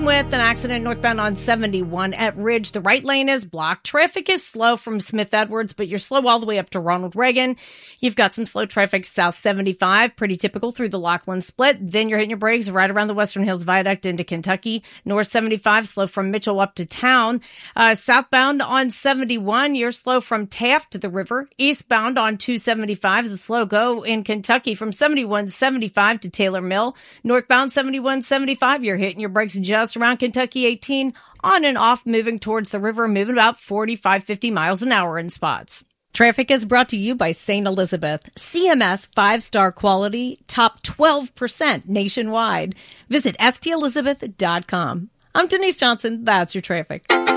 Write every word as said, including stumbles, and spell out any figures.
dealing with an accident northbound on seventy-one at Ridge. The right lane is blocked. Traffic is slow from Smith Edwards, but you're slow all the way up to Ronald Reagan. You've got some slow traffic south seventy-five, pretty typical through the Lachlan Split. Then you're hitting your brakes right around the Western Hills Viaduct into Kentucky. North seventy-five, slow from Mitchell up to town. Uh, southbound on seventy-one, you're slow from Taft to the river. Eastbound on two seventy-five is a slow go in Kentucky from seventy-one seventy-five to Taylor Mill. Northbound seventy-one seventy-five, you're hitting your brakes just around Kentucky eighteen, on and off, moving towards the river, moving about forty-five, fifty miles an hour in spots. Traffic is brought to you by Saint Elizabeth. C M S five-star quality, top twelve percent nationwide. Visit S T Elizabeth dot com. I'm Denise Johnson. That's your traffic.